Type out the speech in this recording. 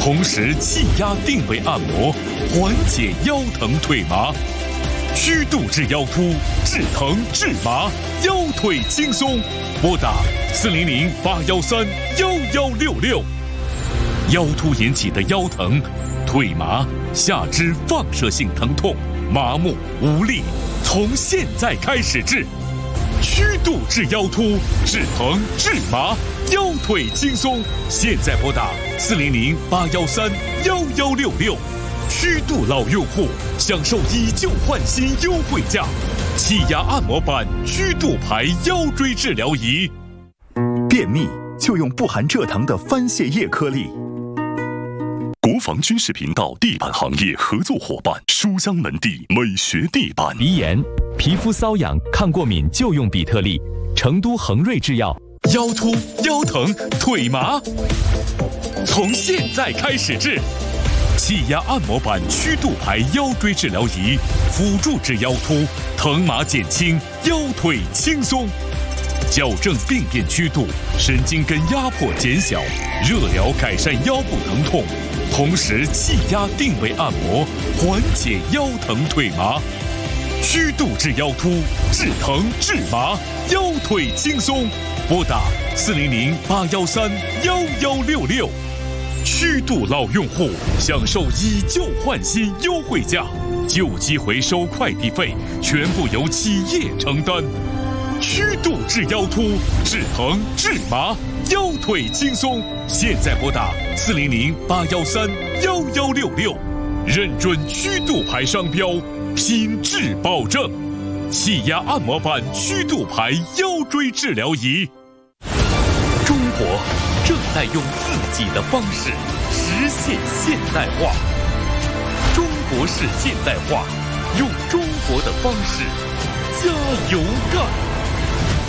同时气压定位按摩，缓解腰疼退麻。虚度治腰突，治疼治麻，腰腿轻松。拨打400-813-1166。腰突引起的腰疼、腿麻、下肢放射性疼痛、麻木无力，从现在开始治。虚度治腰突，治疼治麻，腰腿轻松。现在拨打400-813-1166。虚度老用户享受以旧换新优惠价，气压按摩板虚度牌腰椎治疗仪。 便秘就用不含蔗糖的番泻叶颗粒。国防军事频道地板行业合作伙伴书香门第美学地板。 鼻炎、皮肤瘙痒、抗过敏就用比特利，成都恒瑞制药。 腰突、腰疼、腿麻，从现在开始治。气压按摩板虚度牌腰椎治疗仪，辅助治腰突，疼麻减轻，腰腿轻松。矫正病变曲度，神经根压迫减小，热疗改善腰部疼痛，同时气压定位按摩，缓解腰疼退麻。虚度治腰突，治疼治麻，腰腿轻松。拨打400-813-1166。虚度老用户享受以旧换新优惠价，旧机回收快递费全部由企业承担。虚度治腰突，治疼治麻，腰腿轻松。现在拨打400-813-1166，认准虚度牌商标，品质保证。气压按摩板虚度牌腰椎治疗仪。中国正在用自己的方式实现现代化，中国式现代化，用中国的方式加油干。